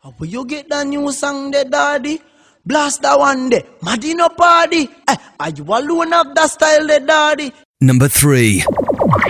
Where you get the new song there, daddy? Blast that one there. Madino party. Are you alone of that style there, daddy? Number 3.